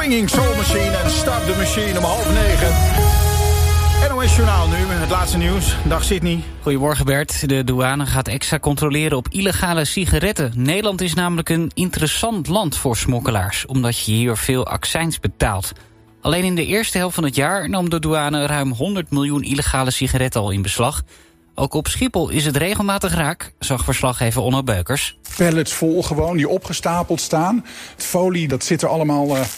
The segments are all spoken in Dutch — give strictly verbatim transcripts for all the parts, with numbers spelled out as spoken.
Swinging Soul Machine en Start the Machine om half negen. N O S Journaal nu met het laatste nieuws. Dag Sydney. Goedemorgen Bert. De douane gaat extra controleren op illegale sigaretten. Nederland is namelijk een interessant land voor smokkelaars, omdat je hier veel accijns betaalt. Alleen in de eerste helft van het jaar nam de douane ruim honderd miljoen illegale sigaretten al in beslag. Ook op Schiphol is het regelmatig raak, zag verslaggever Onno Beukers. Pallets vol gewoon, die opgestapeld staan. Het folie, dat zit er allemaal uh,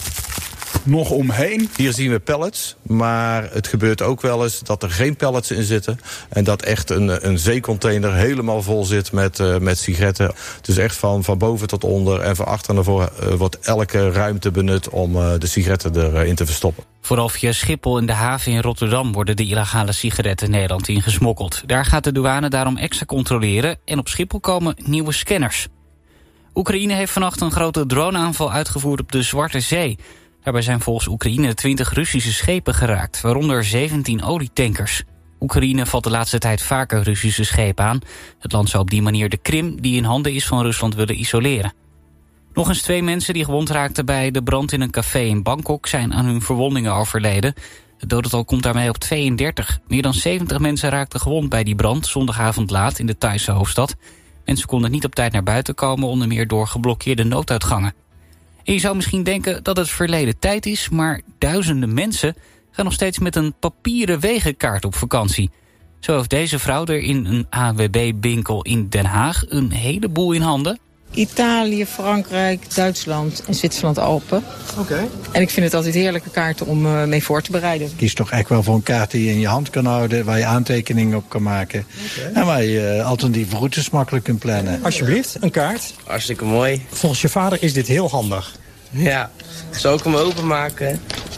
nog omheen. Hier zien we pallets, maar het gebeurt ook wel eens dat er geen pallets in zitten. En dat echt een, een zeecontainer helemaal vol zit met, uh, met sigaretten. Dus echt van, van boven tot onder en van achter naar voren uh, wordt elke ruimte benut om uh, de sigaretten erin te verstoppen. Vooral via Schiphol en de haven in Rotterdam worden de illegale sigaretten Nederland ingesmokkeld. Daar gaat de douane daarom extra controleren en op Schiphol komen nieuwe scanners. Oekraïne heeft vannacht een grote droneaanval uitgevoerd op de Zwarte Zee. Daarbij zijn volgens Oekraïne twintig Russische schepen geraakt, waaronder zeventien olietankers. Oekraïne valt de laatste tijd vaker Russische schepen aan. Het land zou op die manier de Krim, die in handen is van Rusland, willen isoleren. Nog eens twee mensen die gewond raakten bij de brand in een café in Bangkok zijn aan hun verwondingen overleden. Het dodental komt daarmee op tweeëndertig. Meer dan zeventig mensen raakten gewond bij die brand zondagavond laat in de Thaise hoofdstad. Mensen konden niet op tijd naar buiten komen, onder meer door geblokkeerde nooduitgangen. En je zou misschien denken dat het verleden tijd is, maar duizenden mensen gaan nog steeds met een papieren wegenkaart op vakantie. Zo heeft deze vrouw er in een A W B-winkel in Den Haag een heleboel in handen. Italië, Frankrijk, Duitsland en Zwitserland Alpen. Oké. Okay. En ik vind het altijd heerlijke kaarten om uh, mee voor te bereiden. Kies toch echt wel voor een kaart die je in je hand kan houden, waar je aantekeningen op kan maken. Okay. En waar je uh, alternatieve routes makkelijk kunt plannen. Alsjeblieft, een kaart. Hartstikke mooi. Volgens je vader is dit heel handig. Ja, zou ik hem openmaken?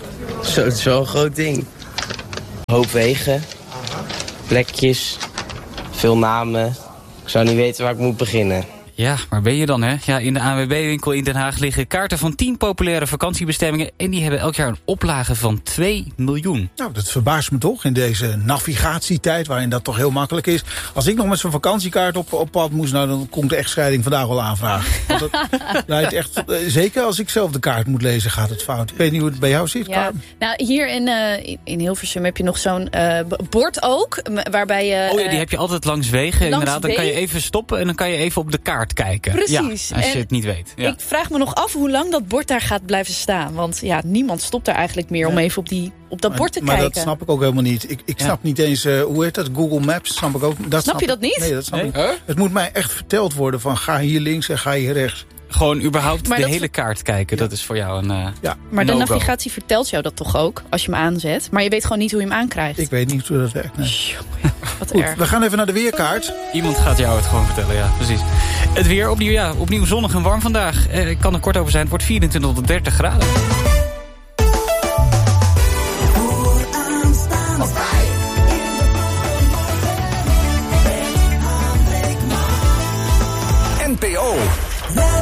Zo, het is wel een groot ding. Hoop wegen, plekjes, veel namen. Ik zou niet weten waar ik moet beginnen. Ja, waar ben je dan, hè? Ja, in de A W B-winkel in Den Haag liggen kaarten van tien populaire vakantiebestemmingen en die hebben elk jaar een oplage van twee miljoen. Nou, dat verbaast me toch in deze navigatietijd, waarin dat toch heel makkelijk is. Als ik nog met zo'n vakantiekaart op, op pad moest, nou, dan kon ik de echtscheiding vandaag wel aanvragen. Want het leidt echt, zeker als ik zelf de kaart moet lezen, gaat het fout. Ik weet niet hoe het bij jou zit, ja, nou, hier in, uh, in Hilversum heb je nog zo'n uh, bord ook, waarbij je... Oh ja, die heb je altijd langs wegen, langs inderdaad. Dan kan je even stoppen en dan kan je even op de kaart kijken. Precies. Ja, als je en het niet weet. Ja. Ik vraag me nog af hoe lang dat bord daar gaat blijven staan. Want ja, niemand stopt daar eigenlijk meer om even op, die, op dat maar, bord te maar kijken. Maar dat snap ik ook helemaal niet. Ik, ik snap ja. niet eens, uh, hoe heet dat? Google Maps snap ik ook. Dat snap, snap je dat niet? Nee, dat snap nee? ik. Huh? Het moet mij echt verteld worden van ga hier links en ga hier rechts. Gewoon überhaupt maar de dat hele kaart kijken. Ja. Dat is voor jou een uh, ja. Maar de navigatie vertelt jou dat toch ook, als je hem aanzet. Maar je weet gewoon niet hoe je hem aankrijgt. Ik weet niet hoe dat werkt. Nee. Wat Goed, erg. we gaan even naar de weerkaart. Iemand gaat jou het gewoon vertellen, ja, precies. Het weer opnieuw, ja, opnieuw zonnig en warm vandaag. Eh, ik kan er kort over zijn, het wordt vierentwintig tot dertig graden.